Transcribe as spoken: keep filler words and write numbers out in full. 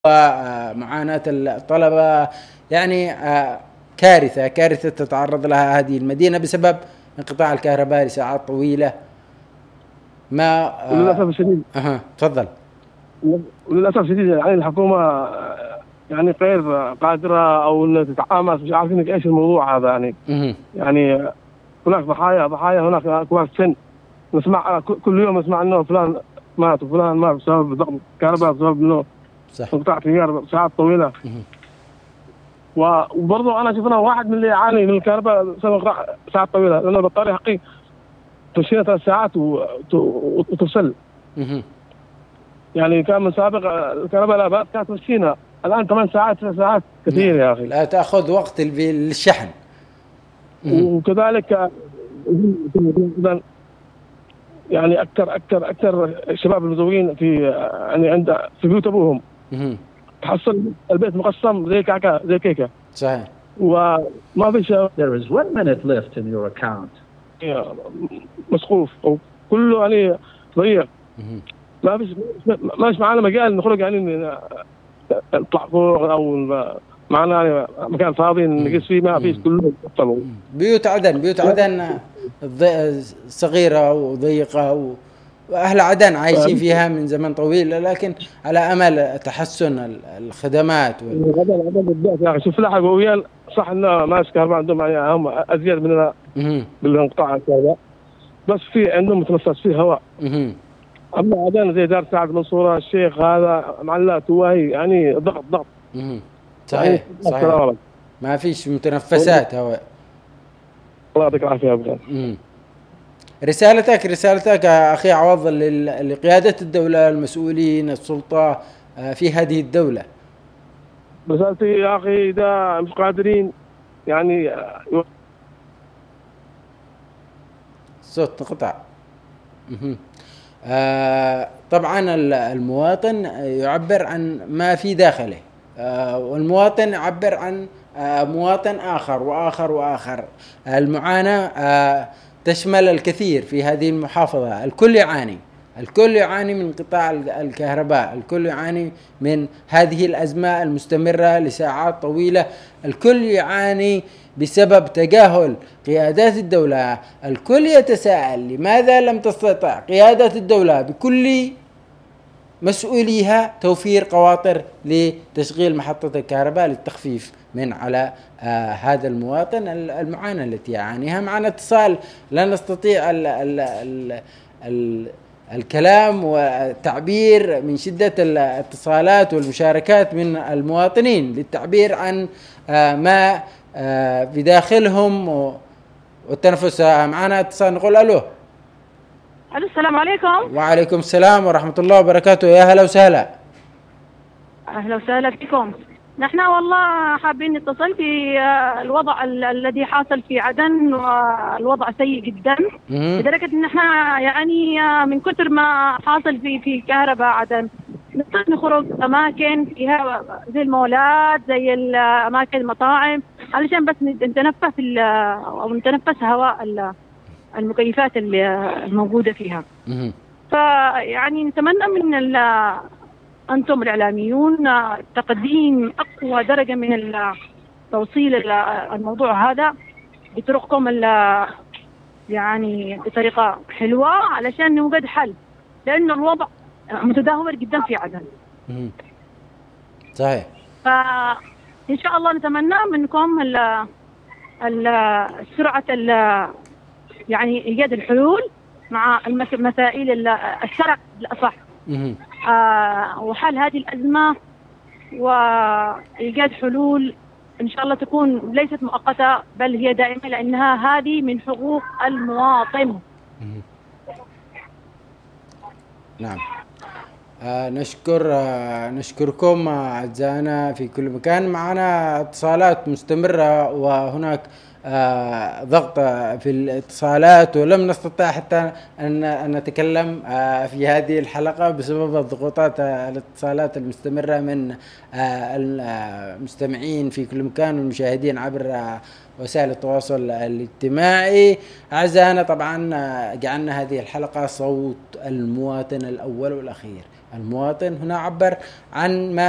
ومعاناة الطلبة يعني كارثة كارثة تتعرض لها هذه المدينة بسبب انقطاع الكهرباء لساعات طويلة. ما وللأسف الشديد أها تفضل. وللأسف الشديد يعني الحكومة يعني غير قادرة أو إنها تتعامل، مش عارفين إيش الموضوع هذا يعني. مه. يعني هناك ضحايا ضحايا هناك كبار سن، نسمع كل يوم نسمع إنه فلان مات وفلان مات بسبب ضغط الكهرباء، بسبب إنه انقطاع تيار ساعات طويلة. وبرضه أنا شفنا واحد من اللي يعاني من الكهرباء بسبب انقطاع ساعات طويلة، لأنه البطارية حقي تمشينا ثلاث ساعات وتفصل. يعني كان من سابق الكهرباء لا كانت تمشينا، الآن ثمان ساعات تسع ساعات كثير يا أخي. لا تأخذ وقت للشحن. وكذلك يعني أكثر أكثر أكثر الشباب المزوجين في يعني عند في بيوت أبوهم تحصل البيت مقسم زي كعكة زي كيكة. صحيح. وما فيش. There is one minute left in your account. مسقوف أو كله يعني ضيق. ما فيش ما فيش معنا مجال نخرج يعني نطلع فوق أو معنا يعني مكان فاضي نقيس فيه، ما فيش، كله طلعوا. بيوت عدن بيوت عدن صغيرة وضيقة، وأهل عدن عايشين فيها من زمن طويل، لكن على أمل تحسن الخدمات. عدن عدن بالذات يا أخي، شوف لحق ويا صح إنه ما كهرباء عندهم يعني هم أزيد مننا بالانقطاع الكهرباء، بس في عندهم متنفس فيه هواء. أما عدن زي دار سعد منصورة الشيخ هذا معلات واهي يعني ضغط ضغط. صحيح صحيح، ما فيش متنفسات هواء. الله يعطيك العافية أبو. رسالتك رسالتك أخي عوض لقيادة الدولة، المسؤولين، السلطة في هذه الدولة. رسالتي يا أخي إذا مش قادرين يعني صوت انقطع. آه طبعا المواطن يعبر عن ما في داخله، آه والمواطن يعبر عن آه مواطن آخر وآخر وآخر. المعاناة آه تشمل الكثير في هذه المحافظة. الكل يعاني الكل يعاني من انقطاع الكهرباء، الكل يعاني من هذه الأزمة المستمرة لساعات طويلة، الكل يعاني بسبب تجاهل قيادات الدولة. الكل يتساءل لماذا لم تستطع قيادة الدولة بكل مسؤوليها توفير قواطر لتشغيل محطة الكهرباء للتخفيف من على آه هذا المواطن المعاناة التي يعانيها. معنا اتصال، لا نستطيع ال ال ال ال الكلام والتعبير من شدة الاتصالات والمشاركات من المواطنين للتعبير عن آه ما آه بداخلهم والتنفس. معنا اتصال، نقول ألو. ألو، السلام عليكم. وعليكم السلام ورحمة الله وبركاته. يا هلا وسهلا. أهلا وسهلا بكم. نحن والله حابين نتصل في الوضع الذي حاصل في عدن، والوضع سيء جدا لدرجة ان احنا يعني من كثر ما حاصل في في كهرباء عدن نضطر نخرج اماكن فيها زي المولات، زي الاماكن المطاعم، علشان بس نتنفس او نتنفس هواء المكيفات الموجودة فيها. فيعني نتمنى من أنتم الإعلاميون تقديم أقوى درجة من توصيل الموضوع هذا بطرقكم يعني بطريقة حلوة علشان نوجد حل، لأن الوضع متدهور جدا في عدن. صحيح. فإن شاء الله نتمنى منكم ال ال سرعة ال يعني إيجاد الحلول مع المسائل الشرع بالأصح، آه وحل هذه الأزمة وإيجاد حلول إن شاء الله تكون ليست مؤقتة بل هي دائمة، لأنها هذه من حقوق المواطن. نعم. آه نشكر آه نشكركم أعزائنا في كل مكان. معنا اتصالات مستمرة وهناك آه ضغط في الاتصالات، ولم نستطع حتى أن, أن نتكلم آه في هذه الحلقة بسبب الضغوطات آه الاتصالات المستمرة من آه المستمعين في كل مكان والمشاهدين عبر آه وسائل التواصل الاجتماعي. أعزائنا طبعا جعلنا هذه الحلقة صوت المواطن الأول والأخير. المواطن هنا عبر عن ما